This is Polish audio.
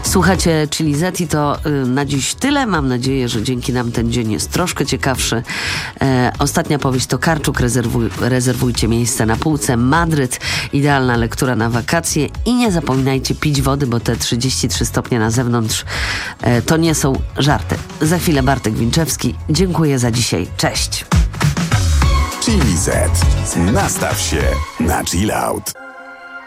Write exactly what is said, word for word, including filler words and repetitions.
Słuchacie Chili Z i to y, na dziś tyle. Mam nadzieję, że dzięki nam ten dzień jest troszkę ciekawszy. E, ostatnia powieść to Karczuk. Rezerwuj, rezerwujcie miejsce na półce. Madryt. Idealna lektura na wakacje. I nie zapominajcie pić wody, bo te trzydzieści trzy stopnie na zewnątrz e, to nie są żarty. Za chwilę Bartek Winczewski. Dziękuję za dzisiaj. Cześć. Chili Z. Nastaw się na chill out.